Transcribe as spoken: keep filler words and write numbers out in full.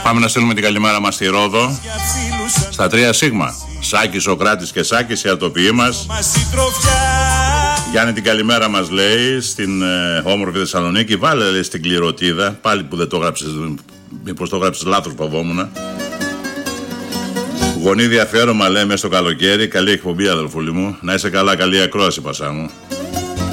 Πάμε να στείλουμε την καλημέρα μας στη Ρόδο, στα τρία Σίγμα. Σάκης, Σοκράτης και Σάκης, οι ατοπιοί μας. Γιάννη, την καλημέρα μας λέει στην ε, όμορφη Θεσσαλονίκη. Βάλε, λέει, στην κληροτίδα. Πάλι που δεν το έγραψες, μήπως το έγραψες λάθος, φοβόμουν. Γονίδι αφιέρωμα, λέει, μέσα στο καλοκαίρι. Καλή εκπομπή, αδελφούλη μου. Να είσαι καλά, καλή ακρόαση, Πασά μου.